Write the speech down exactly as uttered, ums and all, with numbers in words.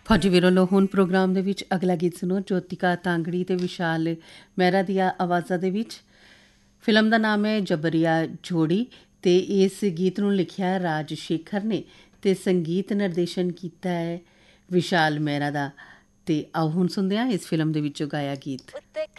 ਫੌਜੀ ਵੀਰੋ ਲੋ ਹੁਣ ਪ੍ਰੋਗਰਾਮ ਦੇ ਵਿੱਚ ਅਗਲਾ ਗੀਤ ਸੁਣੋ। ਜੋਤਿਕਾ ਤਾਂਗੜੀ ਤੇ ਵਿਸ਼ਾਲ ਮਹਿਰਾ ਦੀਆਂ ਆਵਾਜ਼ਾਂ ਦੇ ਵਿੱਚ। ਫਿਲਮ ਦਾ ਨਾਮ ਹੈ ਜਬਰੀਆ ਜੋੜੀ ਤੇ ਇਸ ਗੀਤ ਨੂੰ ਲਿਖਿਆ ਰਾਜ ਸ਼ੇਖਰ ਨੇ ਤੇ ਸੰਗੀਤ ਨਿਰਦੇਸ਼ਨ ਕੀਤਾ ਹੈ ਵਿਸ਼ਾਲ ਮਹਿਰਾ ਦਾ। ਤੇ ਆਓ ਹੁਣ ਸੁਣਦੇ ਹਾਂ ਇਸ ਫਿਲਮ ਦੇ ਵਿੱਚੋਂ ਗਾਇਆ ਗੀਤ।